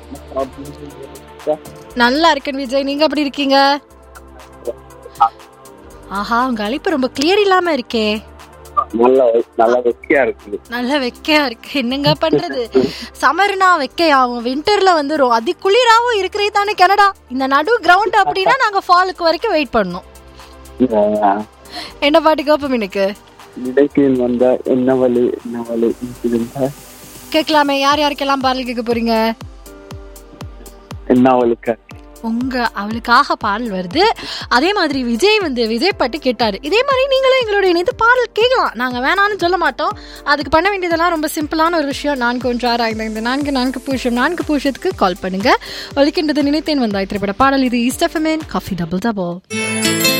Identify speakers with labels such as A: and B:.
A: நல்லா இருக்கேன் விஜய், நீங்க எப்படி இருக்கீங்க? ஆஹா, உங்க அழைப்பு ரொம்ப கிளியர் இல்லாம இருக்கே.
B: நல்ல வெக்கையா இருக்கு.
A: நல்ல வெக்கையா இருக்கு, என்னங்க பண்றது? சம்மர்னா வெக்கையாவும், விண்டர்ல வந்து அதி குளிராவும் இருக்கிறது தானே கனடா. இந்த நடு கிரவுண்ட் அப்படின்னா நாங்க ஃபாலுக்கு வரைக்கும் வெயிட் பண்ணோம். என்ன பாட்டு கேப்போம் எனக்கு? கேட்கலாமே. யார் யாருக்கெல்லாம் பாடல் கேட்க போறீங்க? அவளுக்காக பாடல் வருது. அதே மாதிரி விஜய் விஜய் பாட்டு கேட்டாரு. இதே மாதிரி நீங்களும் எங்களோட இணைந்து பாடல் கேட்கலாம். நாங்க வேணான்னு சொல்ல மாட்டோம். அதுக்கு பண்ண வேண்டியதெல்லாம் ரொம்ப சிம்பிளான ஒரு விஷயம். 416544 கால் பண்ணுங்க. ஒலிக்கின்றது நினைத்தேன் வந்தாய் திரைப்பட பாடல். இது east FM coffee double double.